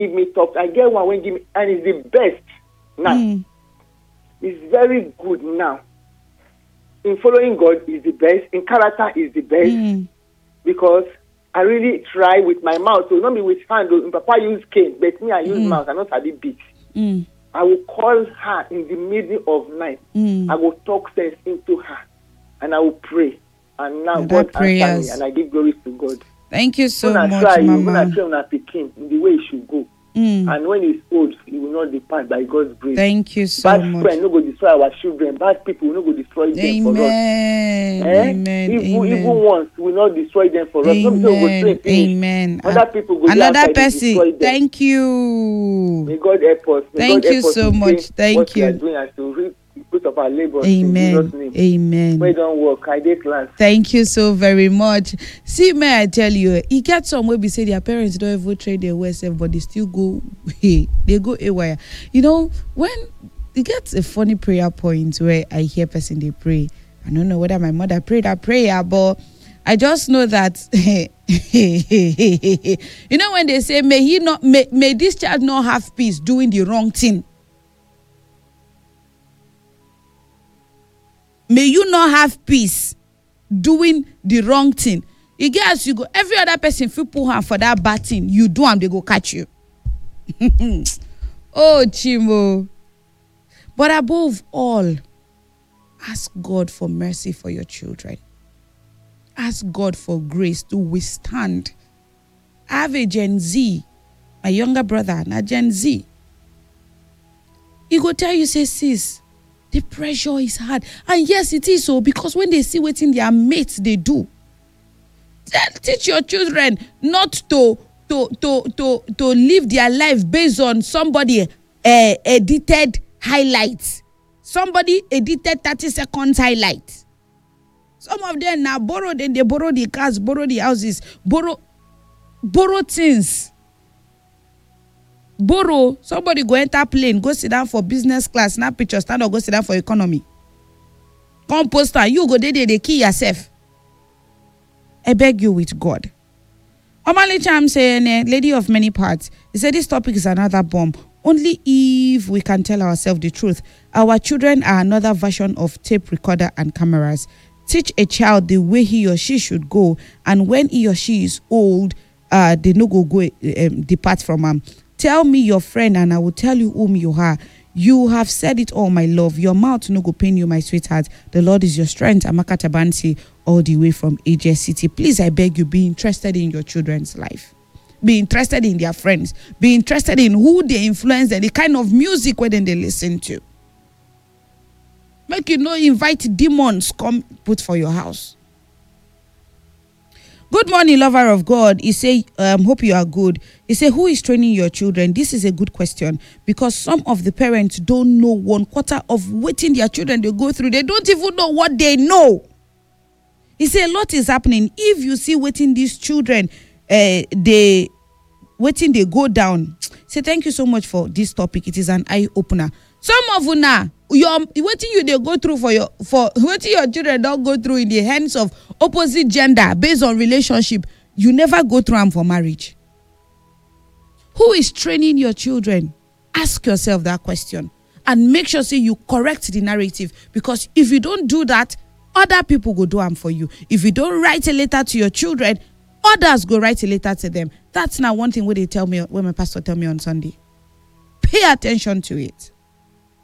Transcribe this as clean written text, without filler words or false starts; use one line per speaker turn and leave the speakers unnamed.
give me talk. I get one when give me, and it's the best now. It's very good now. In following God is the best. In character is the best. Because I really try with my mouth. So not me with hand. Papa use cane, but me I use mouth. I not have beat. I will call her in the middle of night. I will talk sense into her. And I will pray. And now God answers me. And I give glory to God.
Thank you so
much,
Mama.
You're going to train our Peking in the way he should go. And when he's old, he will not depart by God's grace.
Thank you so much.
Bad friends no go destroy our children. Bad people will not go destroy them for us.
Amen.
Evil ones will not destroy them for us.
Amen.
Other people go
another person. Thank you.
May God help us.
Thank you so much. Thank you.
We are doing as to reap the fruit of our labor.
Amen. Amen.
We don't work. I did class.
Thank you so very much. See, may I tell you, you get some where we say their parents don't ever trade their words, but they still go. They go away. You know, when it gets a funny prayer point where I hear person they pray. I don't know whether my mother prayed that prayer, but I just know that you know when they say may this child not have peace doing the wrong thing. May you not have peace doing the wrong thing. You guys, you go, every other person if you pull hand for that bad thing, you do and they go catch you. Oh, Chimo. But above all, ask God for mercy for your children. Ask God for grace to withstand. I have a Gen Z, my younger brother, a Gen Z. He go tell you, say, sis, the pressure is hard. And yes, it is so, because when they see what in their mates they do, teach your children not to live their life based on somebody edited highlights. Somebody edited 30 seconds highlights. Some of them now borrow, then they borrow the cars, borrow the houses, borrow things. Borrow, somebody go enter plane, go sit down for business class, snap picture, stand up, go sit down for economy. Composter, you go there, they kill yourself. I beg you with God. Omali Cham saying, lady of many parts, he said this topic is another bomb. Only if we can tell ourselves the truth. Our children are another version of tape recorder and cameras. Teach a child the way he or she should go, and when he or she is old, they no go depart from him. Tell me your friend, and I will tell you whom you are. You have said it all, my love. Your mouth no go pain you, my sweetheart. The Lord is your strength. Amaka Tabansi, all the way from AJ City. Please, I beg you, be interested in your children's life. Be interested in their friends. Be interested in who they influence and the kind of music where they listen to. Make you know, invite demons come put for your house. Good morning, lover of God. He say, hope you are good. He say, who is training your children? This is a good question, because some of the parents don't know 1/4 of what their children they go through. They don't even know what they know. He say a lot is happening. If you see waiting these children, they go down. Say thank you so much for this topic. It is an eye opener. Some of you now, waiting they go through for waiting your children don't go through in the hands of opposite gender based on relationship. You never go through them for marriage. Who is training your children? Ask yourself that question and make sure you correct the narrative, because if you don't do that, other people go do them for you. If you don't write a letter to your children, others go write a letter to them. That's now one thing when they tell me, when my pastor tell me on Sunday. Pay attention to it.